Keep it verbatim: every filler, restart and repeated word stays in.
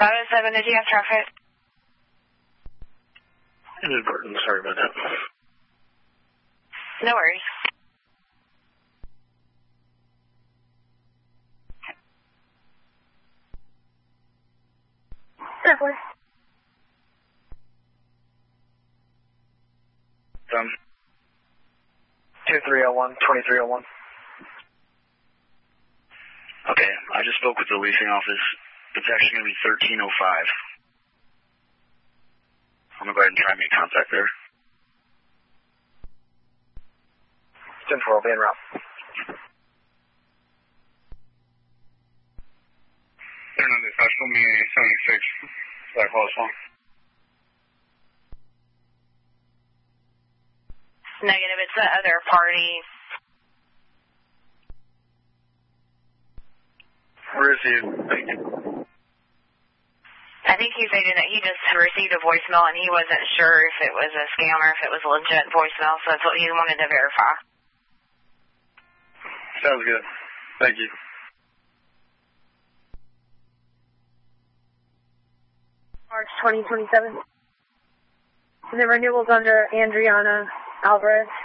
five oh seven, did you have traffic? Inadvertent, sorry about that. No worries. Definitely. Um, two three oh one, twenty-three oh one. Okay, I just spoke with the leasing office. It's actually going to be thirteen oh five. I'm going to go ahead and try and make contact there. ten four, I'll be en route. Hernandez, I show me seventy-six. Black Hall Song. Negative, it's the other party. Where is he? I think he's saying that he just received a voicemail and he wasn't sure if it was a scam or if it was a legit voicemail, so that's what he wanted to verify. Sounds good. Thank you. March twenty twenty-seven. The renewal's under Adriana Alvarez.